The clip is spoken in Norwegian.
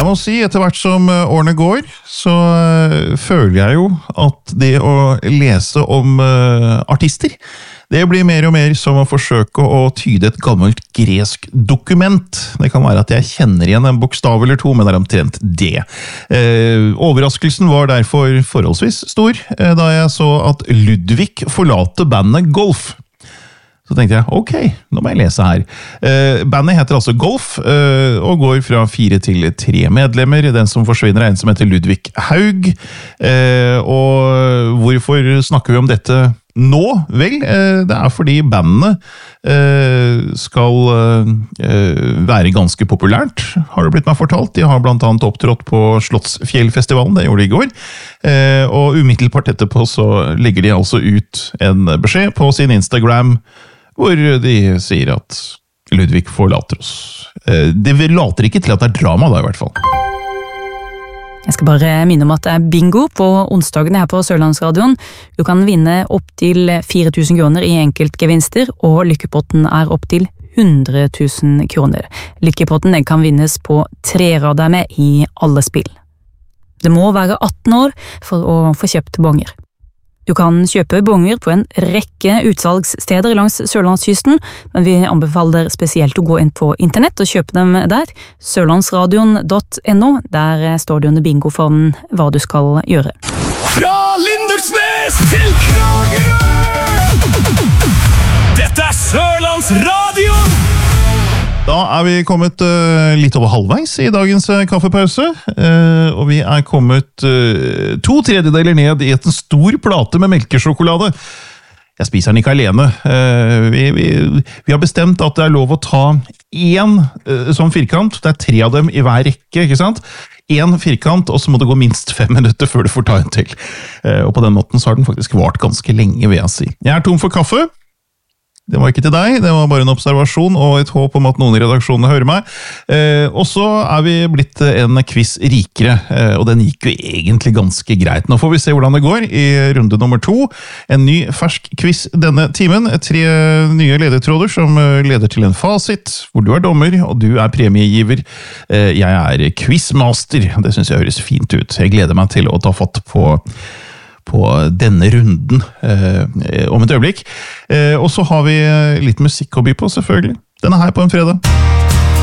Jeg må si, etter hvert som årene går, så føler jeg jo at det å lese om artister, det blir mer og mer som å forsøke å tyde et gammelt gresk dokument. Det kan være at jeg kjenner igjen en bokstav eller to, men det er omtrent det. Overraskelsen var derfor forholdsvis stor da jeg så at Ludvig forlater bandet Golf. Så tenkte jeg, ok, nå må jeg lese her. Bandet heter altså Golf, og går fra 4 til 3 medlemmer. Den som forsvinner er en som heter Ludvig Haug. Og hvorfor snakker vi om dette nå? Vel, det er fordi bandene skal være ganske populært, har det blitt meg fortalt. De har blant annet opptrådt på Slottsfjellfestivalen, det gjorde de i går. Og umiddelbart etterpå så legger de altså ut en beskjed på sin Instagram, hvor de sier at Ludvig forlater oss. Det later ikke til at det er drama da, i hvert fall. Jeg skal bare minne om at det er bingo på onsdagene her på Sørlandsradioen. Du kan vinne opp til 4.000 kroner i enkeltgevinster, og lykkepotten er opp til 100.000 kroner. Lykkepotten kan vinnes på 3 rader med i alle spill. Det må være 18 år for å få kjøpt bonger. Du kan kjøpe bonger på en rekke utsalgssteder langs Sørlandskysten, men vi anbefaler spesielt å gå inn på internett og kjøpe dem der. Sørlandsradion.no, der står det under bingofonen hva du skal gjøre. Fra Lindesnes til Kragerø! Dette er Sørlandsradion! Da er vi kommet litt over halvveis i dagens kaffepause, og vi er kommet 2/3 ned i en stor plate med melkesjokolade. Jeg spiser den ikke alene. Vi har bestemt at det er lov å ta én sånn firkant, det er 3 av dem i hver rekke, ikke sant? En firkant, og så må det gå minst 5 minutter før du får ta en til. Og på den måten så har den faktisk vart ganske lenge, vil jeg si. Jeg er tom for kaffe. Det var ikke til deg, det var bare en observasjon og et håp om at noen i redaksjonen hører meg. Og så er vi blitt en quiz rikere, og den gikk jo egentlig ganske greit. Nå får vi se hvordan det går i runde nummer 2. En ny fersk quiz denne timen. 3 nye ledetråder som leder til en fasit, hvor du er dommer og du er premiegiver. Jeg er quizmaster, det synes jeg høres fint ut. Jeg gleder meg til å ta fatt på denne runden om et øyeblikk. Og så har vi litt musikk å by på, selvfølgelig. Den er her på en fredag.